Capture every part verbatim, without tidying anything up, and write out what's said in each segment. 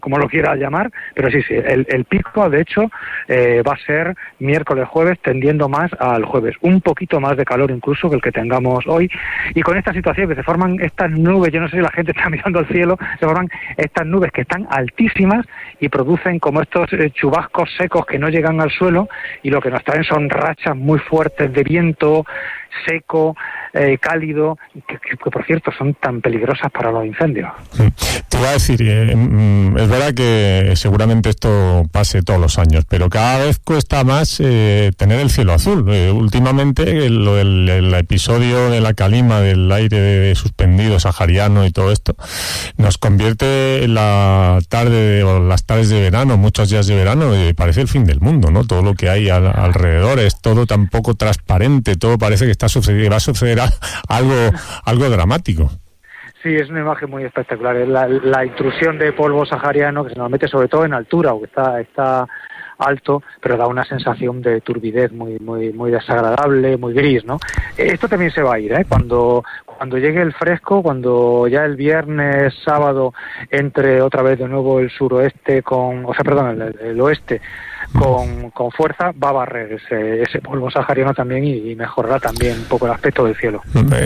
como lo quiera llamar, pero sí, sí, el, el pico, de hecho, eh, va a ser miércoles, jueves, tendiendo más al jueves. Un poquito más de calor incluso que el que tengamos hoy. Y con esta situación que se forman estas nubes, yo no sé si la gente está mirando al cielo, se forman estas nubes que están altísimas y producen como estos eh, chubascos secos que no llegan al suelo, y lo que nos traen son rachas muy fuertes de viento seco, eh, cálido, que, que, que por cierto son tan peligrosas para los incendios. Te iba a decir, eh, es verdad que seguramente esto pase todos los años, pero cada vez cuesta más eh, tener el cielo azul. Eh, últimamente el, el, el episodio de la calima, del aire suspendido sahariano y todo esto, nos convierte en la tarde o las tardes de verano, muchos días de verano, eh, parece el fin del mundo, ¿no? Todo lo que hay al, alrededor es todo tan poco transparente, todo parece que está sucediendo, va a suceder algo, algo dramático. Sí, es una imagen muy espectacular. Es la, la intrusión de polvo sahariano que se nos mete sobre todo en altura, o que está, está alto, pero da una sensación de turbidez muy, muy, muy desagradable, muy gris, ¿no? Esto también se va a ir, ¿eh? Cuando, cuando llegue el fresco, cuando ya el viernes, sábado, entre otra vez de nuevo el suroeste con, o sea, perdón, el, el oeste con, con fuerza, va a barrer ese, ese polvo sahariano también y, y mejorará también un poco el aspecto del cielo.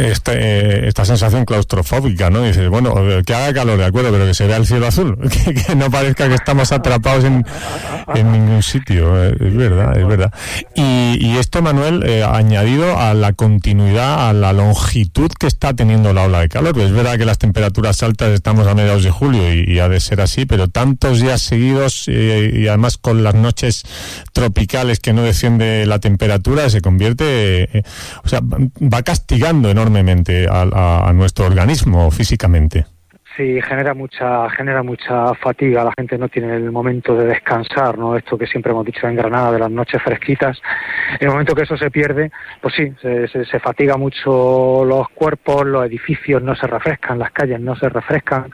Este, esta sensación claustrofóbica, ¿no? Dices, bueno, que haga calor, de acuerdo, pero que se vea el cielo azul, que, que no parezca que estamos atrapados en, en ningún sitio, es verdad, es verdad. Y, y esto, Manuel, eh, añadido a la continuidad, a la longitud que está teniendo la ola de calor, pues es verdad que las temperaturas altas, estamos a mediados de julio y, y ha de ser así, pero tantos días seguidos eh, y además con las noches tropicales que no desciende la temperatura, se convierte, eh, o sea, va castigando enormemente a, a, a nuestro organismo físicamente. Sí, genera mucha genera mucha fatiga, la gente no tiene el momento de descansar, ¿no? Esto que siempre hemos dicho en Granada de las noches fresquitas. En el momento que eso se pierde, pues sí, se, se, se fatiga mucho los cuerpos, los edificios no se refrescan, las calles no se refrescan.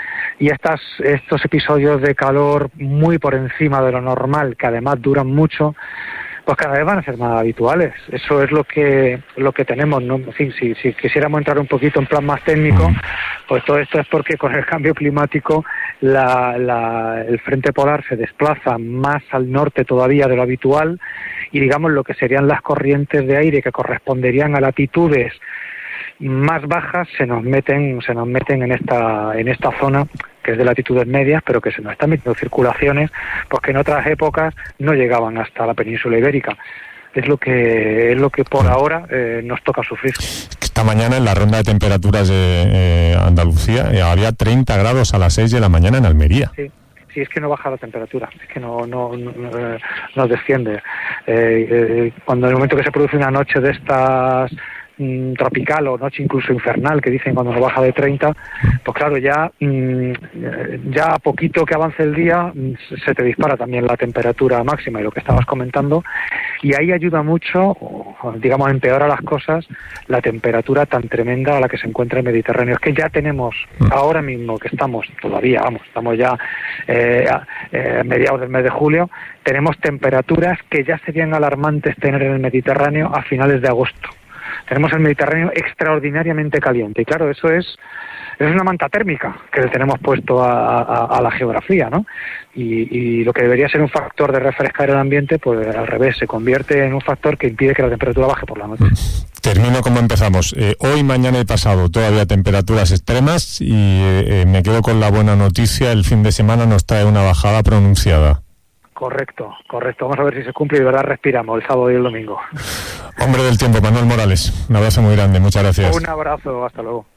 Y estas, estos episodios de calor muy por encima de lo normal, que además duran mucho, pues cada vez van a ser más habituales. Eso es lo que lo que tenemos, ¿no? En fin, si, si quisiéramos entrar un poquito en plan más técnico, pues todo esto es porque con el cambio climático la, la, el frente polar se desplaza más al norte todavía de lo habitual, y digamos lo que serían las corrientes de aire que corresponderían a latitudes más bajas se nos meten se nos meten en esta en esta zona que es de latitudes medias, pero que se nos están metiendo circulaciones pues que en otras épocas no llegaban hasta la península ibérica. Es lo que es lo que por ahora eh, nos toca sufrir. Esta mañana en la ronda de temperaturas de eh, Andalucía eh, había treinta grados a las seis de la mañana en Almería. Sí. Sí, es que no baja la temperatura, es que no no, no, no desciende. Eh, eh, cuando en el momento que se produce una noche de estas mmm, tropical o noche incluso infernal, que dicen cuando no baja de treinta, pues claro, ya mmm, ya a poquito que avance el día se te dispara también la temperatura máxima, y lo que estabas comentando, y ahí ayuda mucho, digamos, empeora las cosas, la temperatura tan tremenda a la que se encuentra el Mediterráneo. Es que ya tenemos, ahora mismo que estamos, todavía, vamos, estamos ya eh, a eh, mediados del mes de julio, tenemos temperaturas que ya serían alarmantes tener en el Mediterráneo a finales de agosto. Tenemos el Mediterráneo extraordinariamente caliente, y claro, eso es es una manta térmica que le tenemos puesto a, a, a la geografía, ¿no? Y, y lo que debería ser un factor de refrescar el ambiente, pues al revés, se convierte en un factor que impide que la temperatura baje por la noche. Termino como empezamos. Eh, hoy, mañana y pasado todavía temperaturas extremas, y eh, me quedo con la buena noticia, el fin de semana nos trae una bajada pronunciada. Correcto, correcto. Vamos a ver si se cumple y de verdad respiramos el sábado y el domingo. Hombre del tiempo, Manuel Morales. Un abrazo muy grande, muchas gracias. Un abrazo, hasta luego.